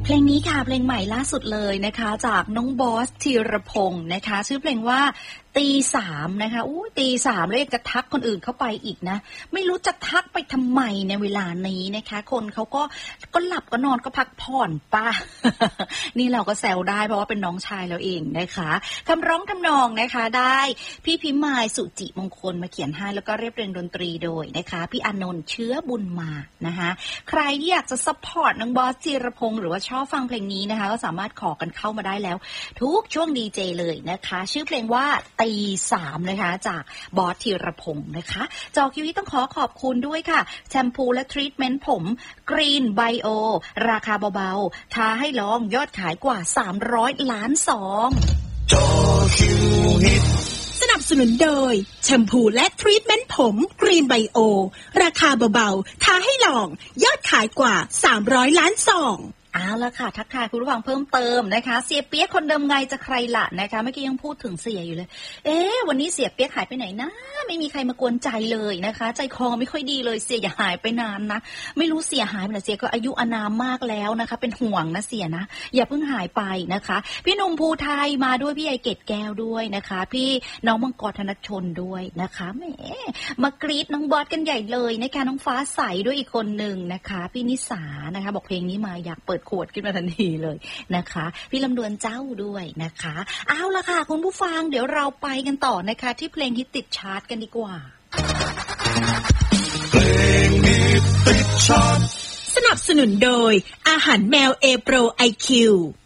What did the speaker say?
เพลงนี้ค่ะเพลงใหม่ล่าสุดเลยนะคะจากน้องบอสธีรพงศ์นะคะชื่อเพลงว่าตีสามนะคะตีสามแล้วยังจะทักคนอื่นเข้าไปอีกนะไม่รู้จะทักไปทำไมในเวลานี้นะคะคนเขาก็หลับก็นอนก็พักผ่อนป่ะ นี่เราก็แซวได้เพราะว่าเป็นน้องชายเราเองนะคะคำร้องทำนองนะคะได้พี่พิมายสุจิมงคลมาเขียนให้แล้วก็เรียบเรียงดนตรีโดยนะคะพี่อานนท์เชื้อบุญมานะคะใครที่อยากจะซัพพอร์ตน้องบอสธีรพงศ์หรือว่าชอบฟังเพลงนี้นะคะก็สามารถขอกันเข้ามาได้แล้วทุกช่วงดีเจเลยนะคะชื่อเพลงว่าตีสามนะคะจากบอสธีรพงศ์นะคะจอคิวที่ต้องขอบคุณด้วยค่ะแชมพูและทรีทเมนต์ผมกรีนไบโอราคาเบาๆทาให้ลองยอดขายกว่า300 ล้านซองจอคิวฮิตสนับสนุนโดยแชมพูและทรีทเมนต์ผมกรีนไบโอราคาเบาๆทาให้ลองยอดขายกว่า300 ล้านซองเอาละค่ะทักทายคุณผู้ฟังเพิ่มเติมนะคะเสียเปี๊ยกคนเดิมไงจะใครละนะคะเมื่อกี้ยังพูดถึงเสียอยู่เลยวันนี้เสียเปี๊ยกหายไปไหนนะไม่มีใครมากวนใจเลยนะคะใจคอไม่ค่อยดีเลยเสียอย่าหายไปนานนะไม่รู้เสียหายไปไหนเสียก็อายุอานามมากแล้วนะคะเป็นห่วงนะเสียนะอย่าเพิ่งหายไปนะคะพี่หนุ่มภูไทยมาด้วยพี่ไอเกตแก้วด้วยนะคะพี่น้องมังกรธนชนด้วยนะคะแหมมากรี๊ดน้องบอสกันใหญ่เลยนะคะน้องฟ้าใสด้วยอีกคนนึงนะคะพี่นิสานะคะบอกเพลงนี้มาอยากเปิดขวดขึ้นมาทันทีเลยนะคะพี่ลำดวนเจ้าด้วยนะคะเอาละค่ะคุณผู้ฟังเดี๋ยวเราไปกันต่อนะคะที่เพลงฮิตติดชาร์ตกันดีกว่าเพลงฮิตติดชาร์ตสนับสนุนโดยอาหารแมวเอโปรไอคิว